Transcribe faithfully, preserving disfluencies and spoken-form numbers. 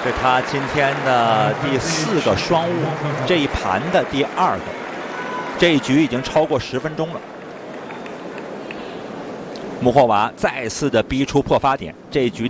这是他今天的第四个双误，这一盘的第二个。这一局已经超过十分钟了。穆霍娃再次的逼出破发点，这一局。